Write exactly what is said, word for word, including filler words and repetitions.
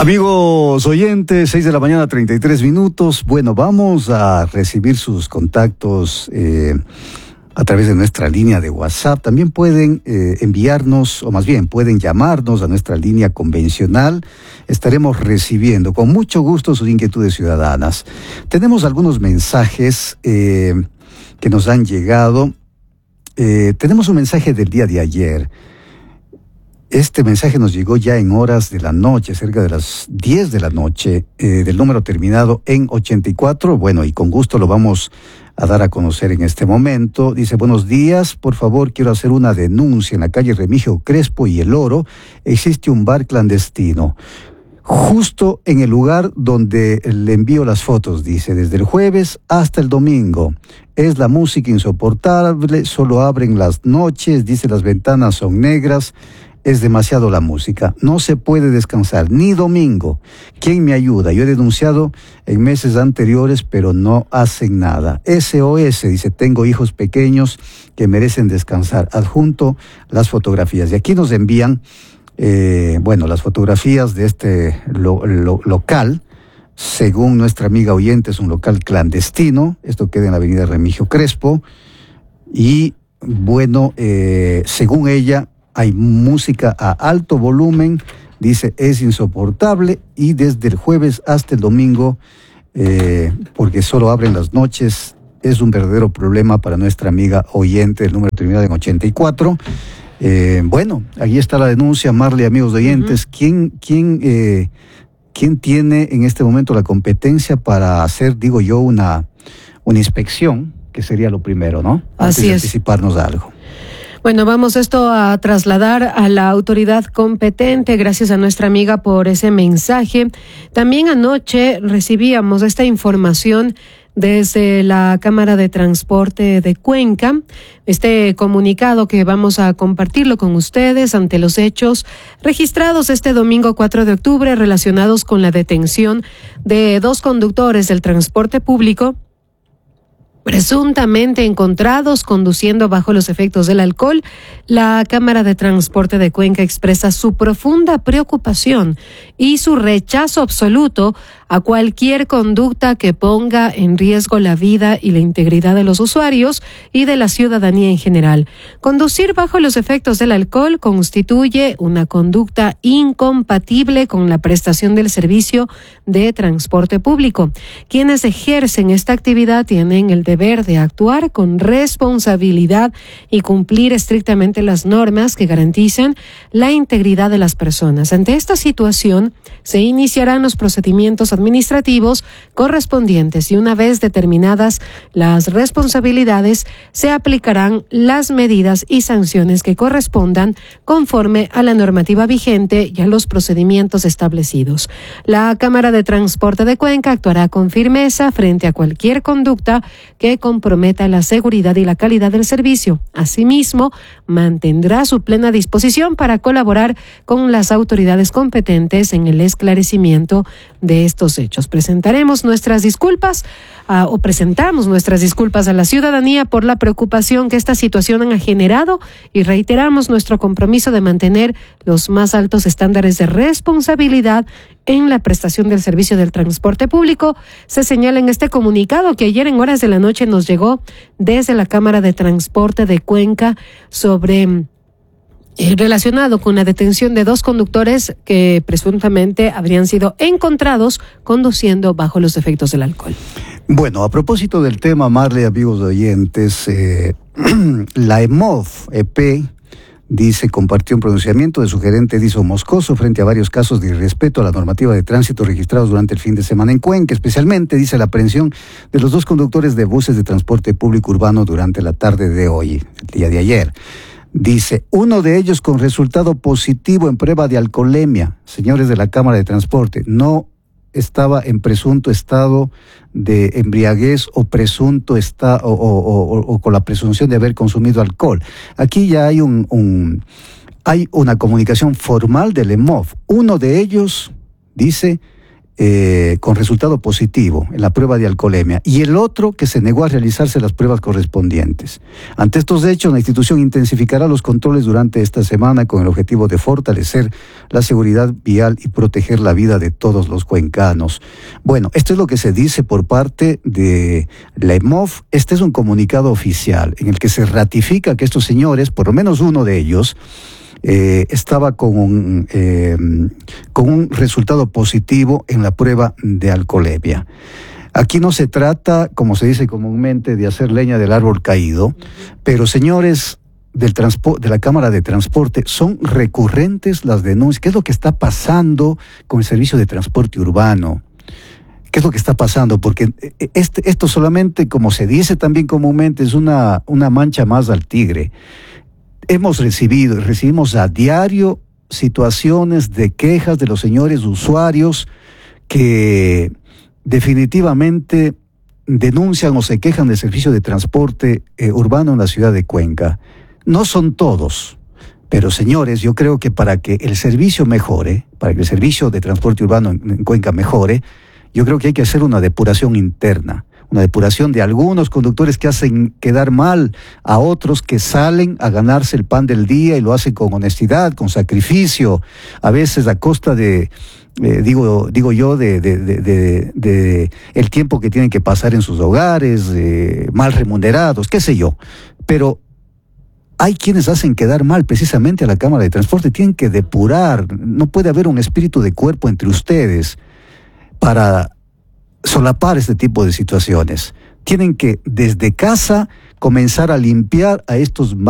Amigos oyentes, seis de la mañana, treinta y tres minutos. Bueno, vamos a recibir sus contactos eh, a través de nuestra línea de WhatsApp. También pueden eh, enviarnos, o más bien pueden llamarnos a nuestra línea convencional. Estaremos recibiendo con mucho gusto sus inquietudes ciudadanas. Tenemos algunos mensajes eh, que nos han llegado. Eh, tenemos un mensaje del día de ayer. Este mensaje nos llegó ya en horas de la noche, cerca de las diez de la noche, eh, del número terminado en ochenta y cuatro. Bueno, y con gusto lo vamos a dar a conocer en este momento. Dice: buenos días, por favor, quiero hacer una denuncia. En la calle Remigio Crespo y El Oro existe un bar clandestino, justo en el lugar donde le envío las fotos, dice, desde el jueves hasta el domingo. Es la música insoportable, solo abren las noches, dice, las ventanas son negras. Es demasiado la música, no se puede descansar, ni domingo. ¿Quién me ayuda? Yo he denunciado en meses anteriores, pero no hacen nada. S O S, dice, tengo hijos pequeños que merecen descansar. Adjunto las fotografías. Y aquí nos envían, eh, bueno, las fotografías de este lo, lo, local. Según nuestra amiga oyente, es un local clandestino. Esto queda en la avenida Remigio Crespo. Y, bueno, eh, según ella, hay música a alto volumen, dice, es insoportable, y desde el jueves hasta el domingo, eh, porque solo abren las noches, es un verdadero problema para nuestra amiga oyente, el número terminado en ochenta y cuatro. Eh, bueno, ahí está la denuncia, Marley, amigos oyentes. Uh-huh. ¿Quién, quién, eh, quién tiene en este momento la competencia para hacer, digo yo, una, una inspección, que sería lo primero, ¿no? Antes Así de es. anticiparnos a algo. Bueno, vamos esto a trasladar a la autoridad competente. Gracias a nuestra amiga por ese mensaje. También anoche recibíamos esta información desde la Cámara de Transporte de Cuenca, este comunicado que vamos a compartirlo con ustedes ante los hechos registrados este domingo cuatro de octubre relacionados con la detención de dos conductores del transporte público presuntamente encontrados conduciendo bajo los efectos del alcohol. La Cámara de Transporte de Cuenca expresa su profunda preocupación y su rechazo absoluto a cualquier conducta que ponga en riesgo la vida y la integridad de los usuarios y de la ciudadanía en general. Conducir bajo los efectos del alcohol constituye una conducta incompatible con la prestación del servicio de transporte público. Quienes ejercen esta actividad tienen el deber de actuar con responsabilidad y cumplir estrictamente las normas que garantizan la integridad de las personas. Ante esta situación, se iniciarán los procedimientos administrativos correspondientes y una vez determinadas las responsabilidades, se aplicarán las medidas y sanciones que correspondan conforme a la normativa vigente y a los procedimientos establecidos. La Cámara de Transporte de Cuenca actuará con firmeza frente a cualquier conducta que comprometa la seguridad y la calidad del servicio. Asimismo, mantendrá su plena disposición para colaborar con las autoridades competentes en el esclarecimiento de estos hechos. Presentaremos nuestras disculpas uh, o presentamos nuestras disculpas a la ciudadanía por la preocupación que esta situación ha generado y reiteramos nuestro compromiso de mantener los más altos estándares de responsabilidad en la prestación del servicio del transporte público. Se señala en este comunicado que ayer en horas de la noche nos llegó desde la Cámara de Transporte de Cuenca sobre Eh, relacionado con la detención de dos conductores que presuntamente habrían sido encontrados conduciendo bajo los efectos del alcohol. Bueno, a propósito del tema, Marley, amigos oyentes, eh, la E M O F E P dice, compartió un pronunciamiento de su gerente Edison Moscoso frente a varios casos de irrespeto a la normativa de tránsito registrados durante el fin de semana en Cuenca, especialmente, dice, la aprehensión de los dos conductores de buses de transporte público urbano durante la tarde de hoy, el día de ayer. Dice, uno de ellos con resultado positivo en prueba de alcoholemia. Señores de la Cámara de Transporte, no estaba en presunto estado de embriaguez o presunto está o, o, o, o con la presunción de haber consumido alcohol. Aquí ya hay un, un hay una comunicación formal del E M O F. Uno de ellos, dice, eh, con resultado positivo en la prueba de alcoholemia y el otro que se negó a realizarse las pruebas correspondientes. Ante estos hechos, la institución intensificará los controles durante esta semana con el objetivo de fortalecer la seguridad vial y proteger la vida de todos los cuencanos. Bueno, esto es lo que se dice por parte de la E M O F. Este es un comunicado oficial en el que se ratifica que estos señores, por lo menos uno de ellos, Eh, estaba con un, eh, con un resultado positivo en la prueba de alcoholemia. Aquí no se trata, como se dice comúnmente, de hacer leña del árbol caído, pero señores del transpo- de la Cámara de Transporte, son recurrentes las denuncias. ¿Qué es lo que está pasando con el servicio de transporte urbano? ¿Qué es lo que está pasando? Porque este, esto solamente, como se dice también comúnmente, es una, una mancha más al tigre. Hemos recibido, recibimos a diario situaciones de quejas de los señores usuarios que definitivamente denuncian o se quejan del servicio de transporte eh, urbano en la ciudad de Cuenca. No son todos, pero señores, yo creo que para que el servicio mejore, para que el servicio de transporte urbano en, en Cuenca mejore, yo creo que hay que hacer una depuración interna. Una depuración de algunos conductores que hacen quedar mal a otros que salen a ganarse el pan del día y lo hacen con honestidad, con sacrificio, a veces a costa de, eh, digo, digo yo, de, de, de, de, de el tiempo que tienen que pasar en sus hogares, eh, mal remunerados, qué sé yo. Pero hay quienes hacen quedar mal precisamente a la Cámara de Transporte, tienen que depurar, no puede haber un espíritu de cuerpo entre ustedes para solapar este tipo de situaciones. Tienen que desde casa comenzar a limpiar a estos